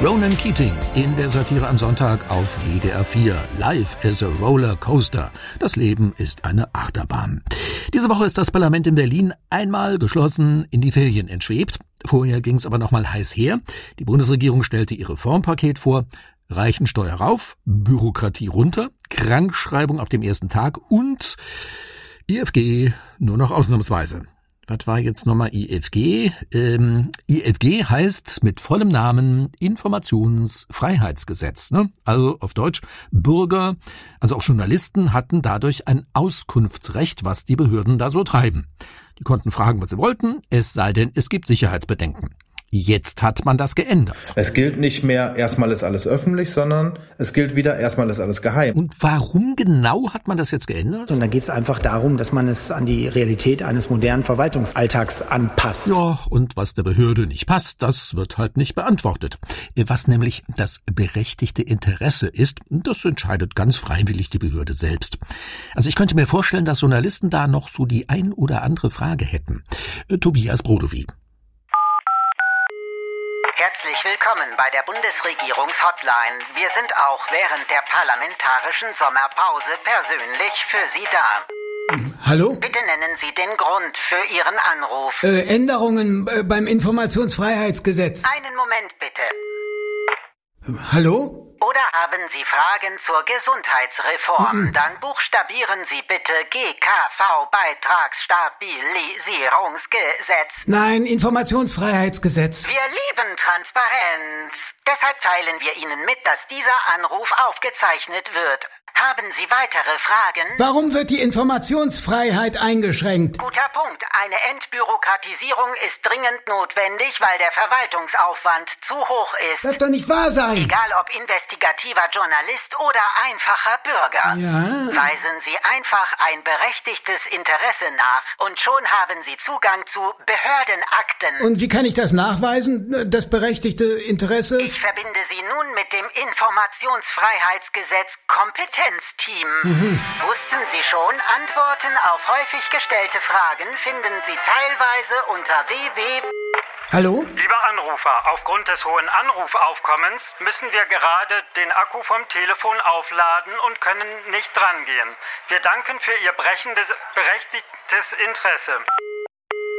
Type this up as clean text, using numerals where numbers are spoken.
Ronan Keating in der Satire am Sonntag auf WDR 4. Life is a Roller Coaster. Das Leben ist eine Achterbahn. Diese Woche ist das Parlament in Berlin einmal geschlossen in die Ferien entschwebt. Vorher ging es aber noch mal heiß her. Die Bundesregierung stellte ihr Reformpaket vor. Reichensteuer rauf, Bürokratie runter, Krankschreibung ab dem ersten Tag und IFG nur noch ausnahmsweise. Was war jetzt nochmal IFG? IFG heißt mit vollem Namen Informationsfreiheitsgesetz. Ne? Also auf Deutsch, Bürger, also auch Journalisten hatten dadurch ein Auskunftsrecht, was die Behörden da so treiben. Die konnten fragen, was sie wollten, es sei denn, es gibt Sicherheitsbedenken. Jetzt hat man das geändert. Es gilt nicht mehr, erstmal ist alles öffentlich, sondern es gilt wieder, erstmal ist alles geheim. Und warum genau hat man das jetzt geändert? Und dann geht es einfach darum, dass man es an die Realität eines modernen Verwaltungsalltags anpasst. Ja, und was der Behörde nicht passt, das wird halt nicht beantwortet. Was nämlich das berechtigte Interesse ist, das entscheidet ganz freiwillig die Behörde selbst. Also ich könnte mir vorstellen, dass Journalisten da noch so die ein oder andere Frage hätten. Tobias Brodowy. Herzlich willkommen bei der Bundesregierungshotline. Wir sind auch während der parlamentarischen Sommerpause persönlich für Sie da. Hallo? Bitte nennen Sie den Grund für Ihren Anruf. Änderungen beim Informationsfreiheitsgesetz. Einen Moment bitte. Hallo? Oder haben Sie Fragen zur Gesundheitsreform? Dann buchstabieren Sie bitte GKV Beitragsstabilisierungsgesetz. Nein, Informationsfreiheitsgesetz. Wir lieben Transparenz. Deshalb teilen wir Ihnen mit, dass dieser Anruf aufgezeichnet wird. Haben Sie weitere Fragen? Warum wird die Informationsfreiheit eingeschränkt? Guter Punkt. Eine Entbürokratisierung ist dringend notwendig, weil der Verwaltungsaufwand zu hoch ist. Darf doch nicht wahr sein. Egal ob investigativer Journalist oder einfacher Bürger. Ja. Weisen Sie einfach ein berechtigtes Interesse nach und schon haben Sie Zugang zu Behördenakten. Und wie kann ich das nachweisen, das berechtigte Interesse? Ich verbinde Sie nun mit dem Informationsfreiheitsgesetz Kompetenzteam. Wussten Sie schon, Antworten auf häufig gestellte Fragen finden Sie teilweise unter www. Hallo? Lieber Anrufer, aufgrund des hohen Anrufaufkommens müssen wir gerade den Akku vom Telefon aufladen und können nicht drangehen. Wir danken für Ihr berechtigtes Interesse.